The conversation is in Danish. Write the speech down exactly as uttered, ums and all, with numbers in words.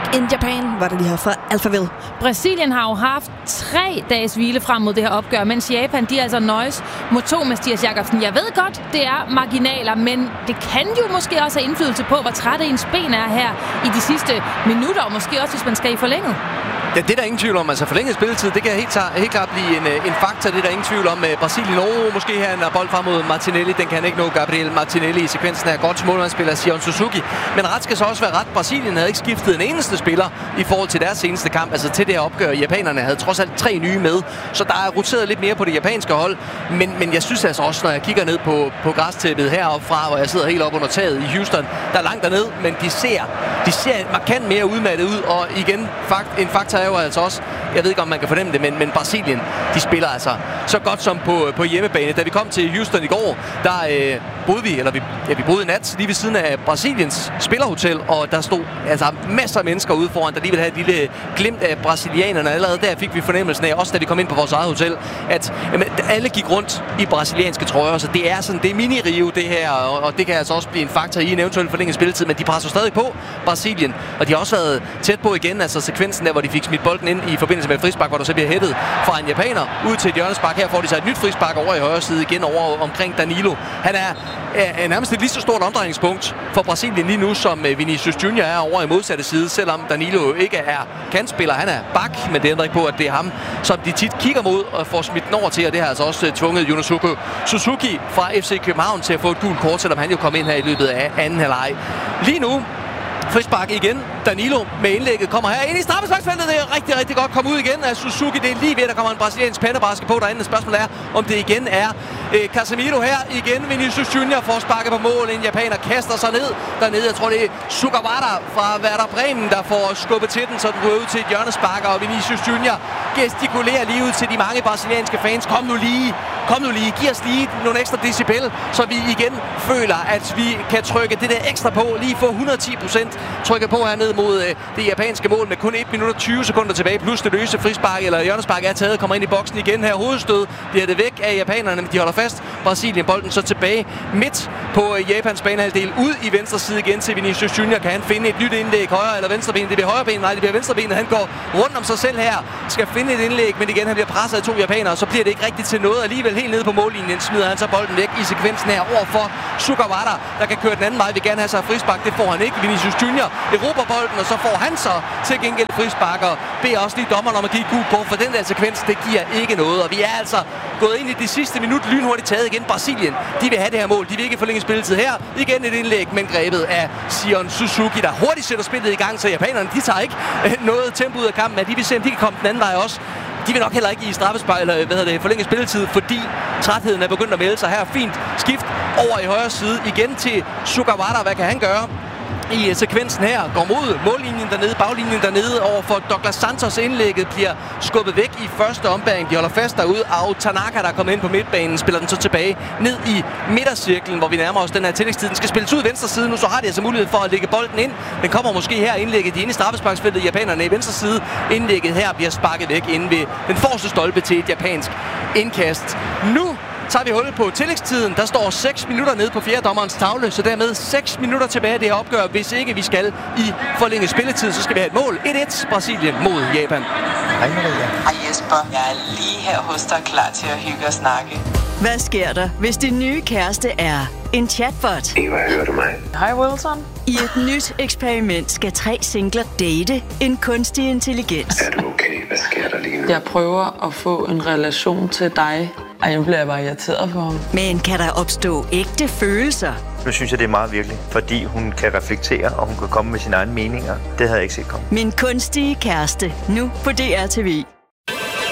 in Japan, var det lige her fra Alphaville. Brasilien har jo haft tre dages hvile frem mod det her opgør, mens Japan, de altså nøjes mod to, Mathias Jakobsen. Jeg ved godt, det er marginaler, men det kan jo måske også have indflydelse på, hvor træt ens ben er her i de sidste minutter, og måske også, hvis man skal i forlænget. Ja, det er der ingen tvivl om. Altså forlænget spilletid, det kan helt, helt klart blive en, en faktor. Det er der ingen tvivl om. Brasilien, oh, måske her en bold frem mod Martinelli. Den kan han ikke nå. Gabriel Martinelli i sekvensen af godt målmandsspiller Sion Suzuki. Men ret skal så også være ret. Brasilien havde ikke skiftet en eneste spiller i forhold til deres seneste kamp. Altså til det her opgør. Japanerne havde trods alt tre nye med. Så der er roteret lidt mere på det japanske hold. Men, men jeg synes altså også, når jeg kigger ned på, på græstæppet heroppe fra, hvor jeg sidder helt op under taget i Houston, der er langt derned, men de ser, de ser markant mere udmattet ud. Og igen, fakt, en faktor er jo altså også, jeg ved ikke om man kan fornemme det, men, men Brasilien, de spiller altså så godt som på, på hjemmebane. Da vi kom til Houston i går, der øh, boede vi, eller vi, ja, vi boede i nat lige ved siden af Brasiliens spillerhotel, og der stod altså masser af mennesker ude foran, der lige ville have et lille glimt af brasilianerne. Allerede der fik vi fornemmelsen af, også da vi kom ind på vores eget hotel, at jamen, alle gik rundt i brasilianske trøjer, så det er sådan, det er mini-Rio det her, og, og det kan altså også blive en faktor i en eventuel forlænget spilletid, men de presser stadig på Brasilien, og de har også været tæt på igen, altså sekvensen der, hvor de fik smidt bolden ind i forbindelse med et frispark, hvor der så bliver hættet fra en japaner ud til et hjørnespark. Her får de så et nyt frispark over i højre side igen over omkring Danilo. Han er, er, er nærmest et lige så stort omdrejningspunkt for Brasilien lige nu, som Vinicius Junior er over i modsatte side, selvom Danilo ikke er kantspiller. Han er bak, men det ændrer ikke på, at det er ham, som de tit kigger mod og får smidt den over til, og det har altså også tvunget Yunosuke Suzuki fra F C København til at få et gult kort, selvom han jo kom ind her i løbet af anden halvleg. Lige nu frispark igen. Danilo med indlægget kommer her ind i straffesparksfeltet. Det er rigtig, rigtig godt kommet ud igen af Suzuki. Det er lige ved, at der kommer en brasiliansk pandebraske på derinde. Spørgsmålet er, om det igen er øh, Casemiro her. Igen Vinicius Junior får sparket på mål. En japaner kaster sig ned dernede. Jeg tror, det er Sugawara fra Werder Bremen, der får skubbet til den, så den går ud til et hjørnespark. Og Vinicius Junior gestikulerer lige ud til de mange brasilianske fans. Kom nu lige. Kom nu lige. Giv os lige nogle ekstra decibel, så vi igen føler, at vi kan trykke det der ekstra på. Lige få hundrede og ti procent trykket på hernede mod øh, det japanske mål med kun et minut og tyve sekunder tilbage. Plus det løse frispark eller hjørnespark er taget. Kommer ind i boksen igen her. Hovedstød bliver det væk af japanerne, men de holder fast. Brasilien bolden så tilbage midt på øh, Japans banehalvdel. Ud i venstre side igen til Vinicius Junior. Kan han finde et nyt indlæg? Højre eller venstre ben? Det bliver højre ben. Nej, det bliver venstre ben. Han går rundt om sig selv her. Skal finde et indlæg, men igen han bliver presset af to japanere. Så bliver det ikke rigtigt til noget. Alligevel helt nede på mållinjen smider han så bolden væk i sekvensen her over for Sugawara, der kan køre den anden vej. Vil gerne have sig frispark. Det får han ikke. Vinicius Junior erobrer bolden, og så får han så til gengæld frispark og beder også lige dommeren om at give et gult kort, for den der sekvens, det giver ikke noget. Og vi er altså gået ind i det sidste minut lynhurtigt taget igen. Brasilien, de vil have det her mål. De vil ikke forlænge spilletid her. Igen et indlæg, men grebet af Sion Suzuki, der hurtigt sætter spillet i gang, så japanerne, de tager ikke noget tempo ud af kampen, at de vil se, om de kan komme den anden vej også. De vil nok heller ikke i straffespark eller hvad hedder det, forlænge spilletid, fordi trætheden er begyndt at melde sig her. Fint skift over i højre side igen til Sugawara. Hvad kan han gøre? I sekvensen her går mod mållinjen dernede, baglinjen dernede over for Douglas Santos. Indlægget bliver skubbet væk i første ombæring. De holder fast derude. Og Tanaka, der er kommet ind på midtbanen, spiller den så tilbage ned i midtercirklen, hvor vi nærmer os den her tillægstid. Den skal spilles ud venstre side nu, så har de altså mulighed for at lægge bolden ind. Den kommer måske her indlægget. De inde i straffesparksfeltet. Japanerne i venstre side. Indlægget her bliver sparket væk inde ved den forreste stolpe til et japansk indkast. Nu tager vi hul på tillægstiden. Der står seks minutter nede på fjerdommerens tavle, så dermed seks minutter tilbage af det her opgør. Hvis ikke vi skal i forlænget spilletid, så skal vi have et mål. et et Brasilien mod Japan. Hej Maria. Hej Jesper. Jeg er lige her hos dig, klar til at hygge og snakke. Hvad sker der, hvis din nye kæreste er en chatbot? Eva, hører du mig? Hej Wilson. I et nyt eksperiment skal tre singler date en kunstig intelligens. Er du okay? Hvad sker der lige nu? Jeg prøver at få en relation til dig. Ej, nu bliver jeg bare irriteret på ham. Men kan der opstå ægte følelser? Nu synes jeg, det er meget virkelig, fordi hun kan reflektere, og hun kan komme med sine egne meninger. Det havde jeg ikke set komme. Min kunstige kæreste, nu på D R T V.